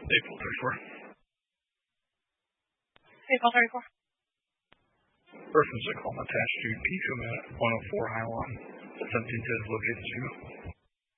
April 34. April 34. Reference a call attached to P2 at 104 Highline. 17 says located 2.